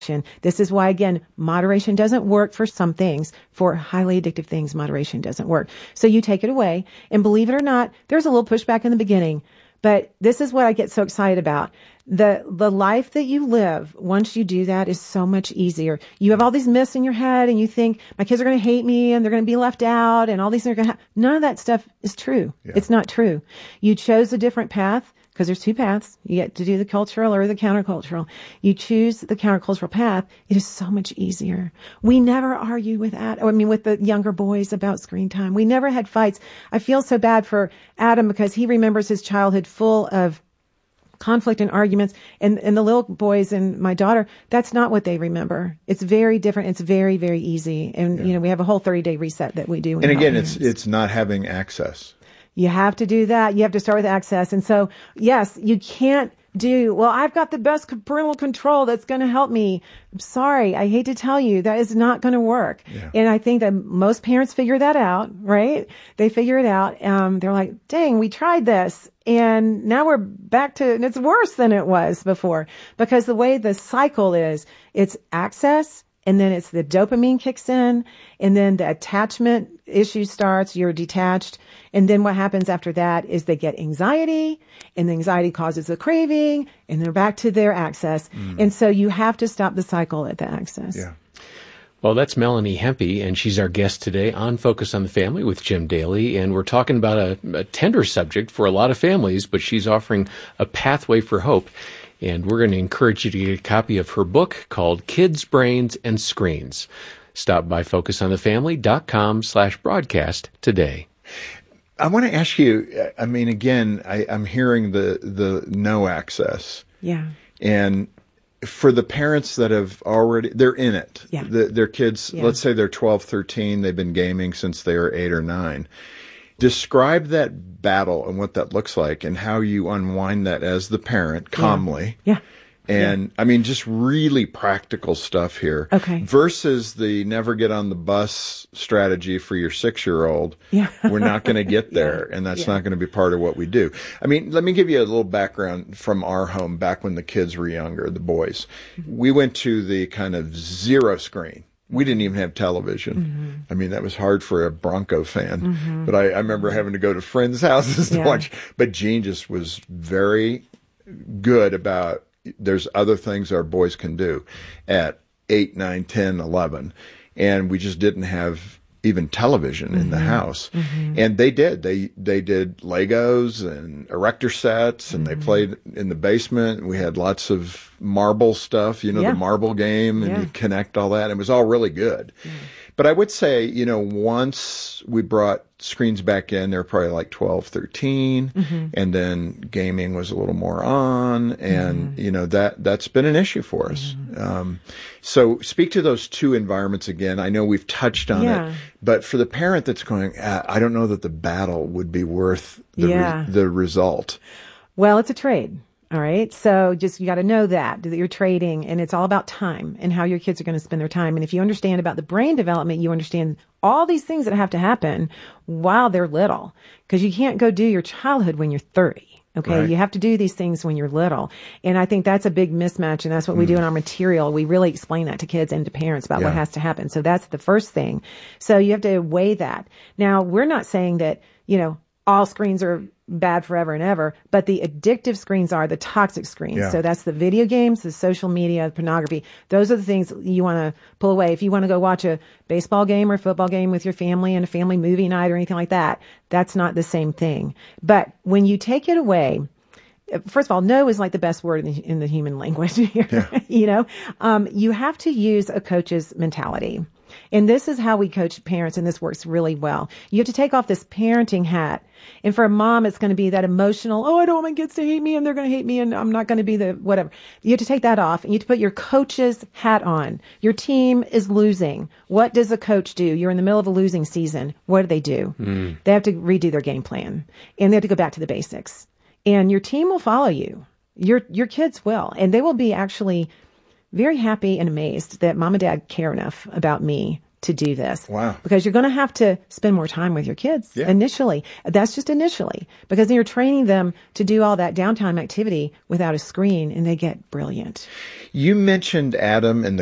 This is why, again, moderation doesn't work for some things. For highly addictive things, moderation doesn't work. So you take it away, and believe it or not, there's a little pushback in the beginning. But this is what I get so excited about. The life that you live once you do that is so much easier. You have all these myths in your head, and you think my kids are going to hate me and they're going to be left out and all these things are going to none of that stuff is true. Yeah. It's not true. You chose a different path because there's two paths. You get to do the cultural or the countercultural. You choose the countercultural path. It is so much easier. We never argue with with the younger boys about screen time. We never had fights. I feel so bad for Adam because he remembers his childhood full of conflict and arguments, and the little boys and my daughter, that's not what they remember. It's very different. It's very, very easy. And, we have a whole 30-day reset that we do. And again, it's not having access. You have to do that. You have to start with access. And so, yes, you can't I've got the best parental control that's going to help me. I'm sorry. I hate to tell you that is not going to work. Yeah. And I think that most parents figure that out, right? They figure it out. They're like, dang, we tried this. And now we're back to, and it's worse than it was before because the way the cycle is, it's access. And then it's the dopamine kicks in, and then the attachment issue starts. You're detached. And then what happens after that is they get anxiety, and the anxiety causes a craving, and they're back to their access. And so you have to stop the cycle at the access. Yeah. Well, that's Melanie Hempy, and she's our guest today on Focus on the Family with Jim Daly. And we're talking about a tender subject for a lot of families, but she's offering a pathway for hope. And we're going to encourage you to get a copy of her book called Kids, Brains, and Screens. Stop by focusonthefamily.com/broadcast today. I want to ask you, again, I'm hearing the no access. Yeah. And for the parents that they're in it. Yeah. Their kids, let's say they're 12, 13, they've been gaming since they were 8 or 9. Describe that battle and what that looks like and how you unwind that as the parent calmly. Yeah. And just really practical stuff here. Okay. Versus the never get on the bus strategy for your 6-year-old. Yeah. We're not going to get there, and that's not going to be part of what we do. Let me give you a little background from our home back when the kids were younger, the boys. Mm-hmm. We went to the kind of zero screen. We didn't even have television. Mm-hmm. That was hard for a Bronco fan. Mm-hmm. But I remember having to go to friends' houses to watch. But Gene just was very good about there's other things our boys can do at 8, 9, 10, 11. And we just didn't have even television in the house. Mm-hmm. And they did. They did Legos and erector sets, and they played in the basement. We had lots of marble stuff, the marble game, and you connect all that. It was all really good. Mm. But I would say, once we brought screens back in, they were probably like 12, 13, and then gaming was a little more on, and, that's been an issue for us. So speak to those two environments again. I know we've touched on it, but for the parent that's going, I don't know that the battle would be worth the result. Well, it's a trade. All right. So you got to know that you're trading, and it's all about time and how your kids are going to spend their time. And if you understand about the brain development, you understand all these things that have to happen while they're little, because you can't go do your childhood when you're 30. Okay. Right. You have to do these things when you're little. And I think that's a big mismatch. And that's what we do in our material. We really explain that to kids and to parents about what has to happen. So that's the first thing. So you have to weigh that. Now, we're not saying that, all screens are bad forever and ever, but the addictive screens are the toxic screens. Yeah. So that's the video games, the social media, pornography. Those are the things you want to pull away. If you want to go watch a baseball game or a football game with your family and a family movie night or anything like that, that's not the same thing. But when you take it away, first of all, no is like the best word in the human language here. Yeah. You have to use a coach's mentality. And this is how we coach parents, and this works really well. You have to take off this parenting hat. And for a mom, it's going to be that emotional, I don't want my kids to hate me, and they're going to hate me, and I'm not going to be the whatever. You have to take that off, and you have to put your coach's hat on. Your team is losing. What does a coach do? You're in the middle of a losing season. What do? They have to redo their game plan, and they have to go back to the basics. And your team will follow you. Your kids will, and they will be actually very happy and amazed that mom and dad care enough about me to do this. Wow. Because you're going to have to spend more time with your kids initially. That's just initially, because then you're training them to do all that downtime activity without a screen, and they get brilliant. You mentioned Adam and